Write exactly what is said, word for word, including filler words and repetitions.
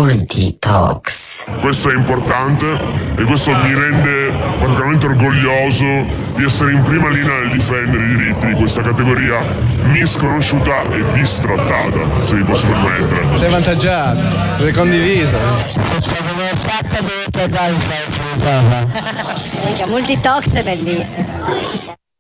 Multitalks. Questo è importante e questo mi rende particolarmente orgoglioso di essere in prima linea nel difendere i diritti di questa categoria misconosciuta e bistrattata, se mi posso permettere. Sei avvantaggiato, sei condiviso. Multitalks è bellissimo.